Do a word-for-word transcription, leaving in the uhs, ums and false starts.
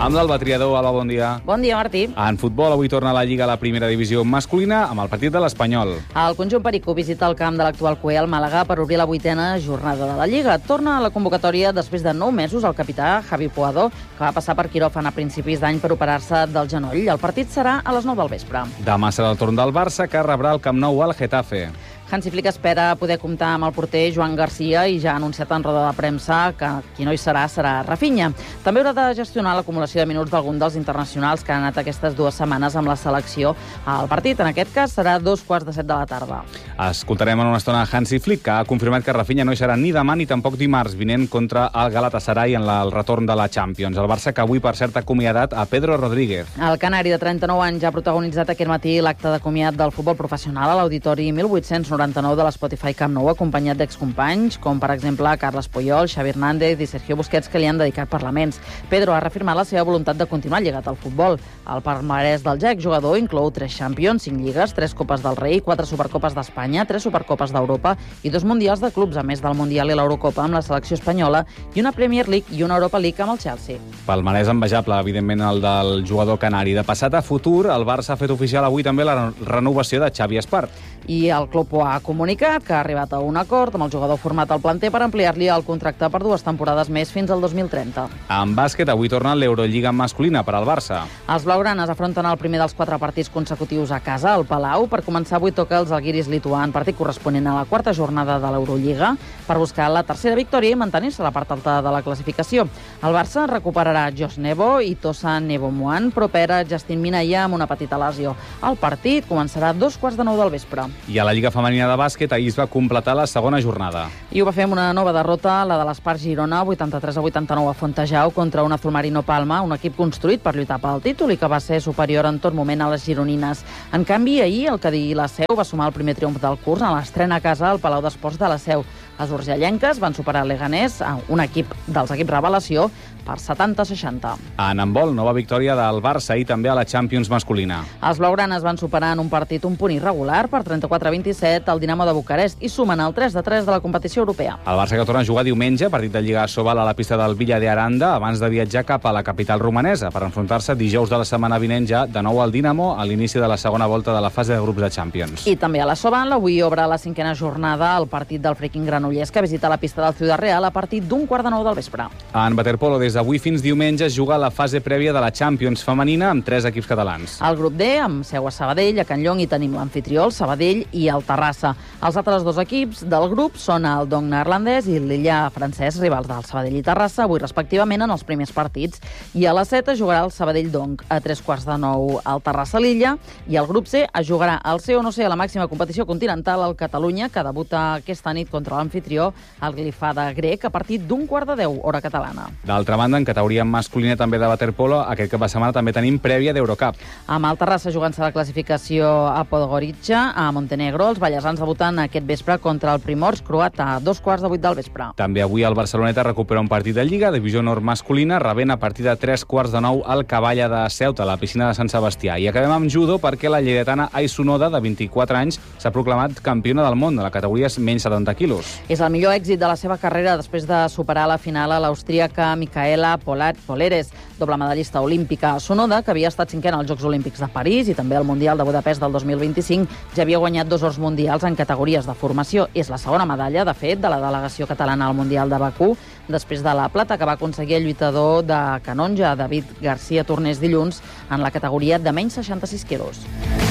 Amb l'Alba Triador. Alba, bon dia. Bon dia, Martí. En futbol, avui torna a la Lliga a la primera divisió masculina amb el partit de l'Espanyol. El conjunt pericú visita el camp de l'actual Cué al Màlaga per obrir la vuitena jornada de la Lliga. Torna a la convocatòria després de nou mesos el capità Javi Puado, que va passar per quiròfan a principis d'any per operar-se del genoll. El partit serà a les nou del vespre. Demà serà el torn del Barça, que rebrà el Camp Nou al Getafe. Hansi Flick espera poder comptar amb el porter Joan Garcia i ja ha anunciat en roda de premsa que qui no hi serà serà Rafinha. També haurà de gestionar l'acumulació de minuts d'algun dels internacionals que han anat aquestes dues setmanes amb la selecció. El partit, en aquest cas, serà dos quarts de set de la tarda. Escoltarem en una estona Hansi Flick, que ha confirmat que Rafinha no hi serà ni demà ni tampoc dimarts vinent contra el Galatasaray en la, el retorn de la Champions. El Barça, que avui, per cert, ha acomiadat a Pedro Rodríguez. El canari de trenta-nou anys ha protagonitzat aquest matí l'acte de comiat del futbol professional a l'Auditori mil vuit-cents noranta-nou de l'Spotify Camp Nou, acompanyat d'excompanys, com per exemple Carles Puyol, Xavi Hernández i Sergio Busquets, que li han dedicat parlaments. Pedro ha reafirmat la seva voluntat de continuar lligat al futbol. El palmarès del ja exjugador inclou tres Champions, cinc lligues, tres Copes del Rei, quatre Supercopes d'Espanya, tres Supercopes d'Europa i dos Mundials de clubs, a més del Mundial i l'Eurocopa amb la selecció espanyola, i una Premier League i una Europa League amb el Chelsea. Palmarès envejable, evidentment, el del jugador canari. De passat a futur, el Barça ha fet oficial avui també la renovació de Xavi Espart. I el club ho ha comunicat, que ha arribat a un acord amb el jugador format al planter per ampliar-li el contracte per dues temporades més fins al dos mil trenta. En bàsquet, avui torna l'Eurolliga masculina per al Barça. Els blaugranes afronten el primer dels quatre partits consecutius a casa, al Palau. Per començar, avui toca els Žalgiris Lituà, partit corresponent a la quarta jornada de l'Eurolliga, per buscar la tercera victòria i mantenir-se a la part alta de la classificació. El Barça recuperarà Josh Nebo i Tosa Nebomuan, però perd Justin Minaya amb una petita lesió. El partit començarà a dos quarts de nou del vespre. I a la Lliga femenina de bàsquet ahir es va completar la segona jornada. I ho va fer amb una nova derrota, la de l'Espart Girona, vuitanta-tres a vuitanta-nou a Fontejau, contra un Azulmarino Palma, un equip construït per lluitar pel títol i que va ser superior en tot moment a les gironines. En canvi, ahir el Cadí i la Seu va sumar el primer triomf del curs en l'estrena a casa al Palau d'Esports de la Seu. Les urgellenques van superar el Leganés, un equip dels equips revelació, per setanta a seixanta. En handbol, nova victòria del Barça i també a la Champions masculina. Els blaugranes van superar en un partit un punt irregular per trenta-quatre a vint-i-set al Dinamo de Bucarest i sumen el tres a tres de la competició europea. El Barça, que torna a jugar diumenge, partit de Lliga Sobal a la pista del Villa de Aranda, abans de viatjar cap a la capital romanesa per enfrontar-se dijous de la setmana vinent ja de nou al Dinamo a l'inici de la segona volta de la fase de grups de Champions. I també a la Sobal, avui obre la cinquena jornada el partit del Freaking Granollers, que visita la pista del Ciudad Real a partir d'un quart de nou del vespre. En waterpolo, des d'avui fins diumenge es juga la fase prèvia de la Champions femenina amb tres equips catalans. El grup D, amb seu a Sabadell, a Can Llong, hi tenim l'amfitrió, el Sabadell i el Terrassa. Els altres dos equips del grup són el Dong neerlandès i l'Illa francès, rivals del Sabadell i Terrassa, avui respectivament en els primers partits. I a les set es jugarà el Sabadell Dong, a tres quarts de nou el Terrassa l'Illa, i el grup C es jugarà el C o no C a la màxima competició continental al Catalunya, que debuta aquesta nit contra l'amfitrió, el Glifada grec, a partir d'un quart de deu, hora catalana. D'altra banda, en categoria masculina també de waterpolo, aquest cap de setmana també tenim prèvia d'Eurocup. Amb el Terrassa jugant-se la classificació a Podgorica, a Montenegro, els ballesans debuten aquest vespre contra el Primorsk croat a dos quarts de vuit del vespre. També avui el Barceloneta recupera un partit de Lliga, divisió nord masculina, rebent a partir de tres quarts de nou al Cavalla de Ceuta, a la piscina de Sant Sebastià. I acabem amb judo perquè la lleidatana Aisonoda, de vint-i-quatre anys, s'ha proclamat campiona del món de la categoria menys setanta quilos. És el millor èxit de la seva carrera després de superar la final a l'austríaca Micaela Poleres, doble medallista olímpica. Sonoda, que havia estat cinquena als Jocs Olímpics de París i també al Mundial de Budapest del dos mil vint-i-cinc, ja havia guanyat dos ors mundials en categories de formació. És la segona medalla, de fet, de la delegació catalana al Mundial de Bakú, després de la plata que va aconseguir el lluitador de canonja, David García Tornés, dilluns, en la categoria de menys seixanta-sis quilos.